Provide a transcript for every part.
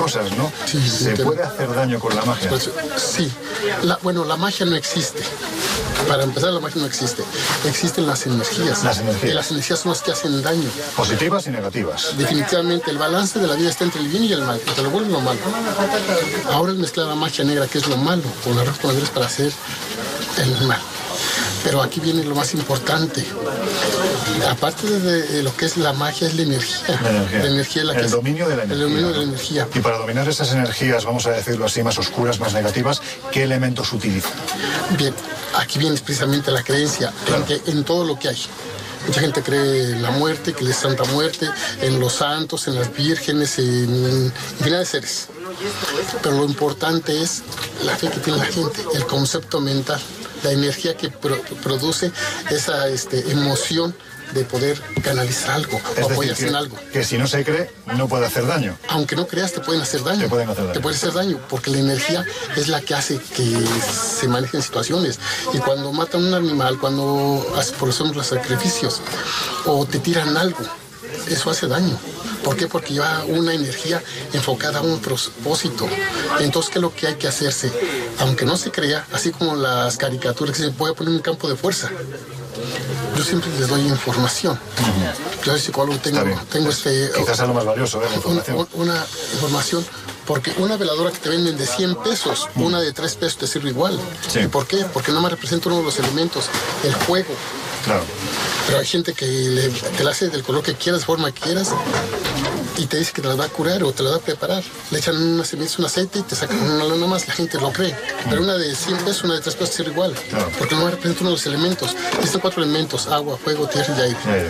cosas, ¿no? Sí, ¿Se puede hacer daño con la magia? Pues, sí. La magia no existe. Para empezar, la magia no existe. Existen las energías. Las energías. Y las energías son las que hacen daño. Positivas y negativas. Definitivamente, el balance de la vida está entre el bien y el mal. Y te lo vuelve lo malo. Ahora es mezclar la magia negra, que es lo malo, con la roja con la para hacer el mal. Pero aquí viene lo más importante. Aparte de lo que es la magia, es la energía. La energía es la que el dominio de la energía. El dominio de la energía. Y para dominar esas energías, vamos a decirlo así, más oscuras, más negativas, ¿qué elementos utilizan? Bien, aquí viene precisamente la creencia, claro, en todo lo que hay. Mucha gente cree en la muerte, que es Santa Muerte, en los santos, en las vírgenes, en infinidad de seres. Pero lo importante es la fe que tiene la gente, el concepto mental, la energía que produce esa emoción de poder canalizar algo o apoyarse en algo. Que si no se cree, no puede hacer daño. Aunque no creas, te pueden hacer daño. Te pueden hacer daño. Te puede hacer daño, porque la energía es la que hace que se manejen situaciones. Y cuando matan un animal, cuando hacen, por ejemplo, los sacrificios, o te tiran algo, eso hace daño. ¿Por qué? Porque lleva una energía enfocada a un propósito. Entonces, ¿qué es lo que hay que hacerse? Aunque no se crea, así como las caricaturas que se puede poner un campo de fuerza. Yo siempre les doy información. Yo soy psicólogo, tengo quizás es lo más valioso, la información. Una información, porque una veladora que te venden de 100 pesos, una de 3 pesos te sirve igual. Sí. ¿Y por qué? Porque nada más representa uno de los elementos, el fuego. Claro. Pero hay gente que te la hace del color que quieras, de forma que quieras, y te dice que te la va a curar o te la va a preparar. Le echan unas semillas, un aceite y te sacan una lana más, la gente lo cree. Pero una de 100 pesos, una de 3 pesos sirve igual. Claro. Porque no representa uno de los elementos. Existen 4 elementos: agua, fuego, tierra y aire.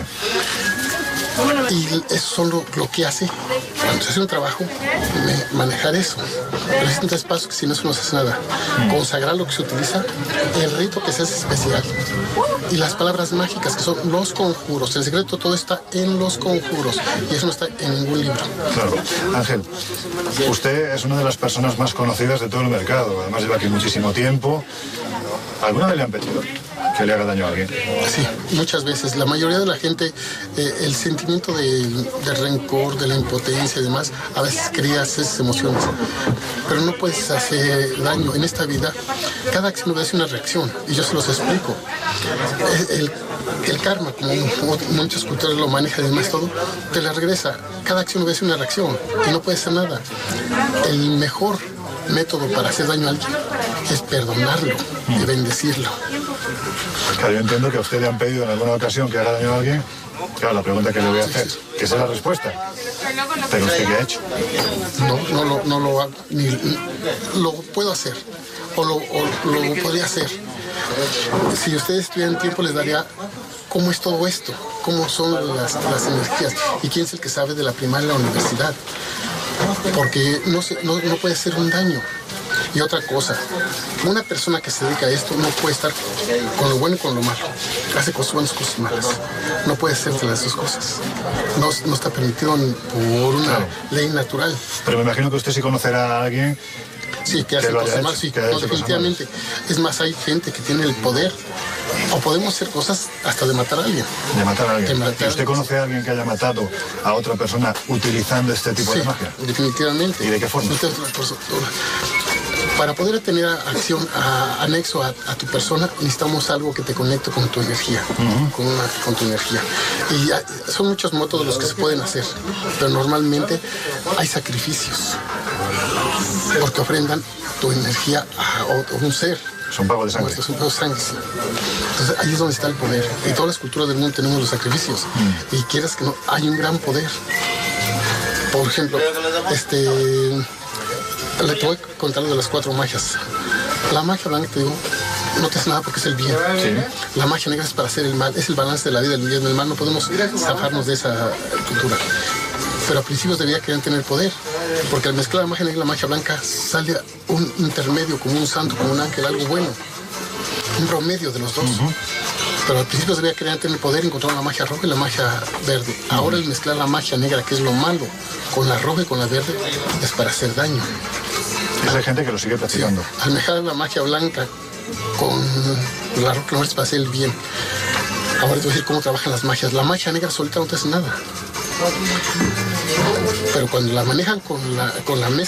Y eso son lo que hace, cuando se hace un trabajo, manejar eso. Pero existen 3 pasos que sin eso no se hace nada. Consagrar lo que se utiliza, el rito que se hace especial, y las palabras mágicas, que son los conjuros. El secreto todo está en los conjuros, y eso no está en ningún libro. Claro. Ángel, usted es una de las personas más conocidas de todo el mercado. Además lleva aquí muchísimo tiempo. ¿Alguna vez le han pedido que le haga daño a alguien? Sí, muchas veces. La mayoría de la gente, el sentimiento de rencor, de la impotencia y demás, a veces crea esas emociones. Pero no puedes hacer daño. En esta vida, cada acción obedece una reacción, y yo se los explico. El karma, como muchos cultores lo manejan y demás todo, te la regresa. Cada acción obedece una reacción, y no puede ser nada. El mejor método para hacer daño a alguien es perdonarlo y bendecirlo. Claro, yo entiendo que a usted le han pedido en alguna ocasión que haga daño a alguien. Claro, la pregunta que le voy a hacer, que esa es la respuesta. ¿Pero usted qué ha hecho? No lo hago, ni lo puedo hacer, o lo podría hacer. Si ustedes tuvieran tiempo, les daría cómo es todo esto, cómo son las energías, y quién es el que sabe de la primaria y la universidad. Porque no puede ser un daño. Y otra cosa, una persona que se dedica a esto no puede estar con lo bueno y con lo malo. Hace cosas buenas, cosas malas. No puede ser de las dos cosas. No está permitido por una ley natural. Pero me imagino que usted sí conocerá a alguien. Sí, que hace cosas malas, sí, definitivamente. Es más, hay gente que tiene el poder, o podemos hacer cosas hasta de matar a alguien. De matar a alguien. ¿Y usted conoce a alguien que haya matado a otra persona utilizando este tipo de magia? Definitivamente. ¿Y de qué forma? Para poder tener acción anexo a tu persona, necesitamos algo que te conecte con tu energía, con tu energía. Y son muchos métodos los que se pueden hacer, pero normalmente hay sacrificios, porque ofrendan tu energía a un ser. Es un pago de sangre. Es un pago de sangre, sí. Entonces ahí es donde está el poder. Y todas las culturas del mundo tenemos los sacrificios. Y quieras que no, hay un gran poder. Por ejemplo, le voy a contar de las 4 magias. La magia blanca, te digo, no te hace nada porque es el bien. Sí. La magia negra es para hacer el mal. Es el balance de la vida, el bien y el mal. No podemos zafarnos de esa cultura. Pero a principios de vida querían tener poder. Porque al mezclar la magia negra y la magia blanca sale un intermedio, como un santo, como un ángel, algo bueno. Un promedio de los dos. Pero al principio de vida querían tener poder, encontraron la magia roja y la magia verde. Ahora el mezclar la magia negra, que es lo malo, con la roja y con la verde, es para hacer daño. Y hay gente que lo sigue practicando. Sí. Al mezclar la magia blanca con la roja es para hacer el bien. Ahora te voy a decir cómo trabajan las magias. La magia negra solita no te hace nada. Pero cuando la manejan con la mezcla,